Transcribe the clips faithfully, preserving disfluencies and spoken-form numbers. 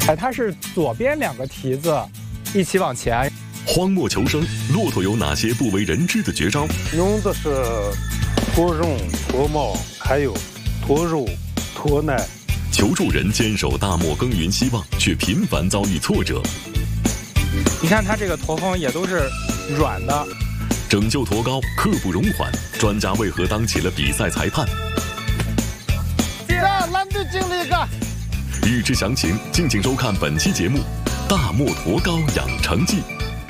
哎，它是左边两个蹄子一起往前。 荒漠求生，骆驼有哪些不为人知的绝招？ 用的是驼绒、驼毛，还有驼肉、驼奶。 求助人坚守大漠耕耘希望，却频繁遭遇挫折。 你看它这个驼峰也都是软的。 拯救驼羔刻不容缓，专家为何当起了比赛裁判？ 这蓝队进了一个。 欲知详情，敬请收看本期节目《大漠驼羔养成记》。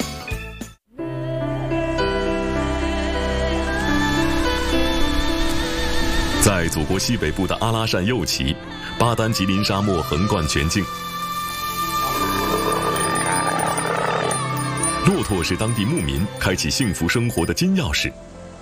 在祖国西北部的阿拉善右旗，巴丹吉林沙漠横贯全境。骆驼是当地牧民开启幸福生活的金钥匙。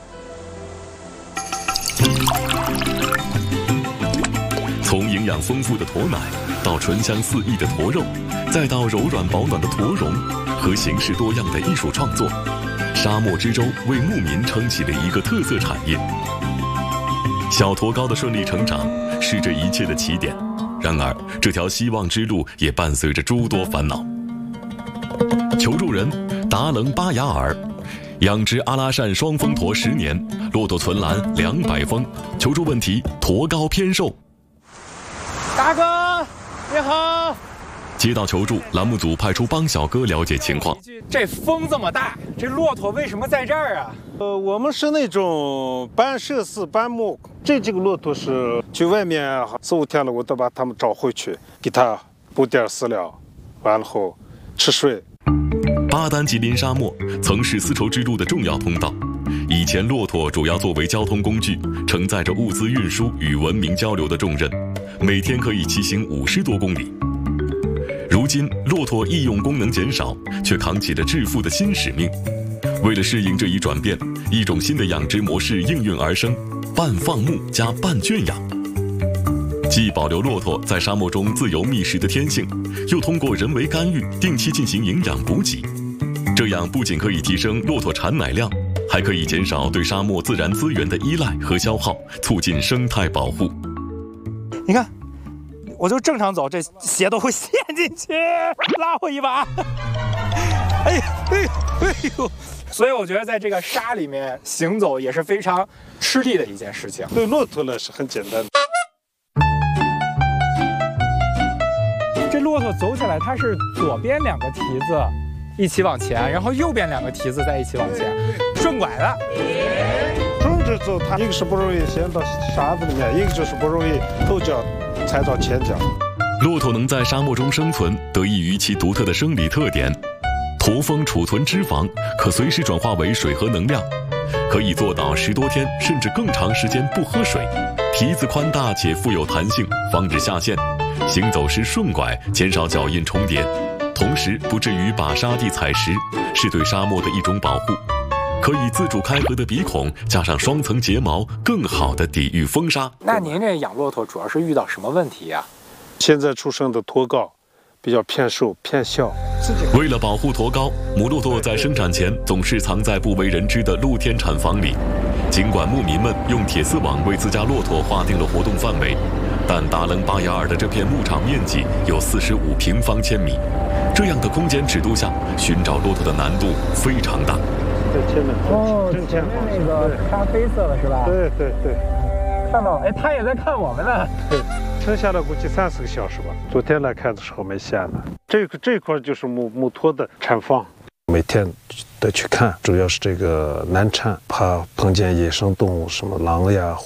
从营养丰富的驼奶，到醇香四溢的驼肉，再到柔软保暖的驼绒和形式多样的艺术创作，沙漠之舟为牧民撑起了一个特色产业。小驼羔的顺利成长是这一切的起点，然而这条希望之路也伴随着诸多烦恼。求助人达棱巴雅尔，养殖阿拉善双峰驼十年，骆驼存栏两百峰。求助问题：驼羔偏瘦。 大哥，你好。 接到求助，栏目组派出帮小哥了解情况。 这风这么大，这骆驼为什么在这儿啊？ 呃，我们是那种半设饲半牧，这几个骆驼是去外面四五天了，我都把它们找回去，给它补点饲料，完了后吃水。 巴丹吉林沙漠曾是丝绸之路的重要通道，以前骆驼主要作为交通工具，承载着物资运输与文明交流的重任，每天可以骑行五十多公里。如今，骆驼易用功能减少，却扛起了致富的新使命。为了适应这一转变，一种新的养殖模式应运而生：半放牧加半圈养。既保留骆驼在沙漠中自由觅食的天性，又通过人为干预定期进行营养补给。这样不仅可以提升骆驼产奶量，还可以减少对沙漠自然资源的依赖和消耗，促进生态保护。 你看，我就正常走，这鞋都会陷进去，拉我一把。哎呀，哎呦，哎呦！所以我觉得在这个沙里面行走也是非常吃力的一件事情。 对骆驼来是很简单的。 这骆驼走起来，它是左边两个蹄子一起往前，然后右边两个蹄子再一起往前，顺拐的。 顺着走，它一个是不容易陷到沙子里面，一个就是不容易后脚踩到前脚。 骆驼能在沙漠中生存，得益于其独特的生理特点。驼峰储存脂肪，可随时转化为水和能量，可以做到十多天甚至更长时间不喝水。蹄子宽大且富有弹性，防止下陷。行走时顺拐，减少脚印重叠，同时不至于把沙地踩实，是对沙漠的一种保护。可以自主开合的鼻孔，加上双层睫毛，更好地抵御风沙。 那您这养骆驼主要是遇到什么问题呀？ 现在出生的驼羔比较偏瘦偏小。 为了保护驼羔，母骆驼在生产前总是藏在不为人知的露天产房里。尽管牧民们用铁丝网为自家骆驼划定了活动范围，但达棱巴雅尔的这片牧场面积有四十五平方千米，这样的空间尺度下，寻找骆驼的难度非常大。 在前面哦，前面那个咖啡色的是吧？ 对对对， 看到，哎，他也在看我们呢。 对，剩下了估计三四个小时吧。昨天来看的时候没限呢。这个这块就是母母驼的产房，每天得去看，主要是这个难产，怕碰见野生动物，什么狼呀。